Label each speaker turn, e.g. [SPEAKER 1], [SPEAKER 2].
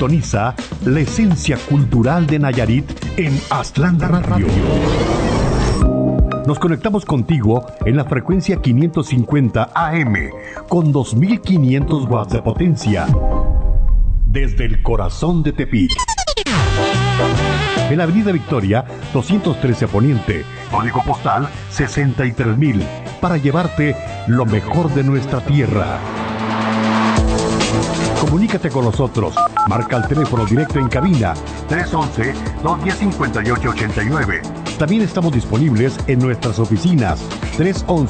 [SPEAKER 1] Sintoniza la esencia cultural de Nayarit en Aztlán Radio. Nos conectamos contigo en la frecuencia 550 AM con 2500 watts de potencia desde el corazón de Tepic. En la Avenida Victoria 213 Poniente, código postal 63000, para llevarte lo mejor de nuestra tierra. Comunícate con nosotros. Marca el teléfono directo en cabina 311-210-5889. También estamos disponibles en nuestras oficinas 311